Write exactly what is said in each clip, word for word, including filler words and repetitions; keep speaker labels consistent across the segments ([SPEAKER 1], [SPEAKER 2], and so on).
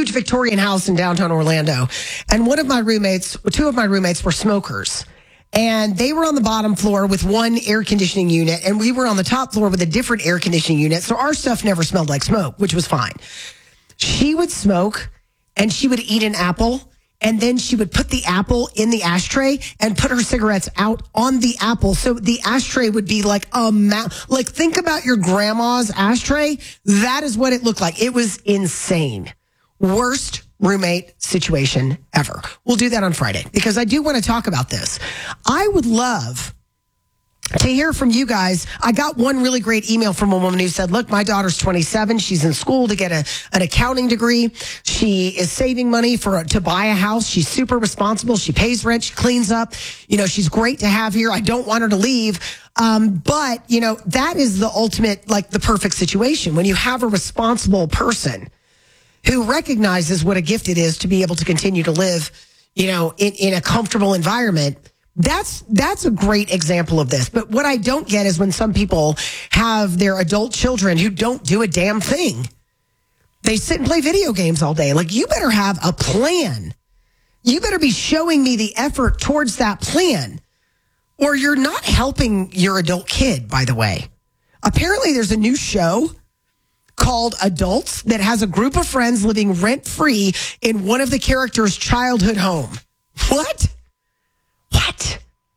[SPEAKER 1] huge Victorian house in downtown Orlando. And one of my roommates, two of my roommates were smokers. And they were on the bottom floor with one air conditioning unit, and we were on the top floor with a different air conditioning unit. So our stuff never smelled like smoke, which was fine. She would smoke, and she would eat an apple, and then she would put the apple in the ashtray and put her cigarettes out on the apple. So the ashtray would be like a ma- like think about your grandma's ashtray. That is what it looked like. It was insane. Worst roommate situation ever. We'll do that on Friday because I do want to talk about this. I would love to hear from you guys. I got one really great email from a woman who said, look, my daughter's twenty-seven. She's in school to get a, an accounting degree. She is saving money for to buy a house. She's super responsible. She pays rent. She cleans up. You know, she's great to have here. I don't want her to leave. Um, but, you know, that is the ultimate, like the perfect situation when you have a responsible person who recognizes what a gift it is to be able to continue to live, you know, in, in a comfortable environment. That's that's a great example of this. But what I don't get is when some people have their adult children who don't do a damn thing. They sit and play video games all day. Like, you better have a plan. You better be showing me the effort towards that plan. Or you're not helping your adult kid, by the way. Apparently, there's a new show called Adults that has a group of friends living rent-free in one of the characters' childhood home. What? What?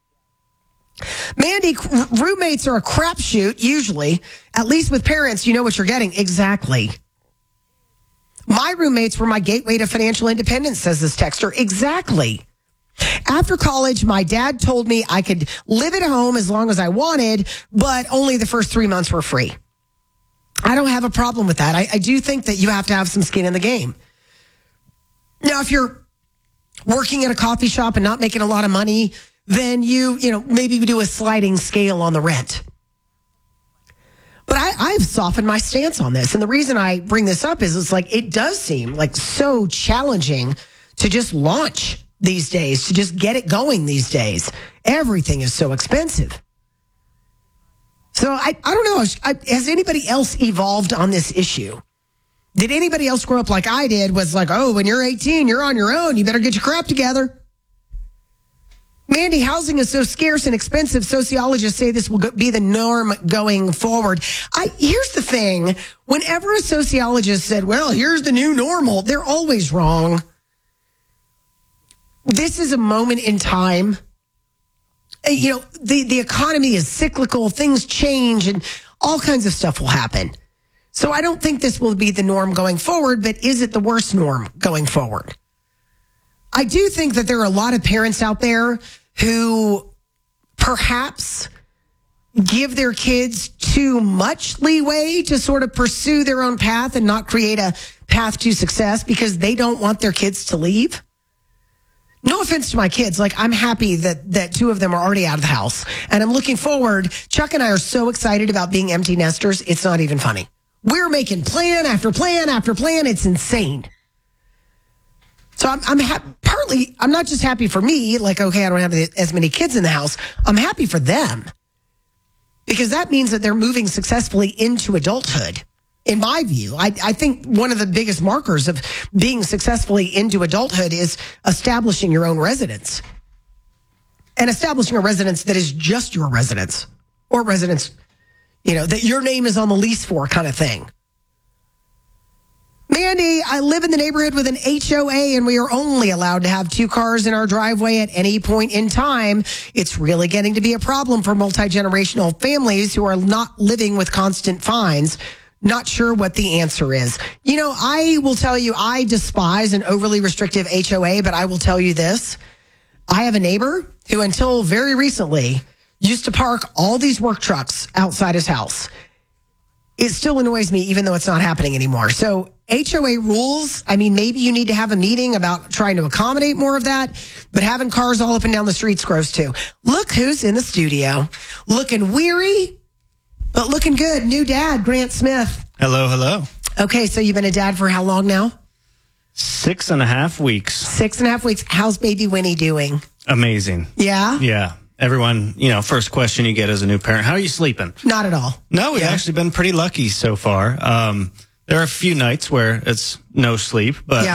[SPEAKER 1] Mandy, roommates are a crapshoot, usually. At least with parents, you know what you're getting. Exactly. My roommates were my gateway to financial independence, says this texter. Exactly. After college, my dad told me I could live at home as long as I wanted, but only the first three months were free. I don't have a problem with that. I, I do think that you have to have some skin in the game. Now, if you're working at a coffee shop and not making a lot of money, then you, you know, maybe we do a sliding scale on the rent. But I, I've softened my stance on this. And the reason I bring this up is it's like, it does seem like so challenging to just launch these days, to just get it going these days. Everything is so expensive. So I, I don't know. I, has anybody else evolved on this issue? Did anybody else grow up like I did? Was like, oh, when you're eighteen, you're on your own. You better get your crap together. Mandy, housing is so scarce and expensive. Sociologists say this will be the norm going forward. I, here's the thing. Whenever a sociologist said, well, here's the new normal, they're always wrong. This is a moment in time. You know, the, the economy is cyclical. Things change and all kinds of stuff will happen. So I don't think this will be the norm going forward, but is it the worst norm going forward? I do think that there are a lot of parents out there who perhaps give their kids too much leeway to sort of pursue their own path and not create a path to success because they don't want their kids to leave. No offense to my kids. Like, I'm happy that, that two of them are already out of the house. And I'm looking forward. Chuck and I are so excited about being empty nesters. It's not even funny. We're making plan after plan after plan. It's insane. So I'm, I'm ha- partly, I'm not just happy for me. Like, okay, I don't have as many kids in the house. I'm happy for them because that means that they're moving successfully into adulthood. In my view, I, I think one of the biggest markers of being successfully into adulthood is establishing your own residence and establishing a residence that is just your residence or residence, you know, that your name is on the lease for kind of thing. Mandy, I live in the neighborhood with an H O A and we are only allowed to have two cars in our driveway at any point in time. It's really getting to be a problem for multi-generational families who are not living with constant fines. Not sure what the answer is. You know, I will tell you, I despise an overly restrictive H O A, but I will tell you this. I have a neighbor who until very recently used to park all these work trucks outside his house. It still annoys me, even though it's not happening anymore. So H O A rules, I mean, maybe you need to have a meeting about trying to accommodate more of that, but having cars all up and down the street's gross too. Look who's in the studio. Looking weary, but looking good. New dad, Grant Smith.
[SPEAKER 2] Hello, hello.
[SPEAKER 1] Okay, so you've been a dad for how long now?
[SPEAKER 2] Six and a half weeks.
[SPEAKER 1] Six and a half weeks. How's baby Winnie doing?
[SPEAKER 2] Amazing.
[SPEAKER 1] Yeah?
[SPEAKER 2] Yeah. Everyone, you know, first question you get as a new parent, how are you sleeping?
[SPEAKER 1] Not at all.
[SPEAKER 2] No, we've
[SPEAKER 1] Yeah.
[SPEAKER 2] actually been pretty lucky so far. Um, there are a few nights where it's no sleep, but
[SPEAKER 1] Yeah.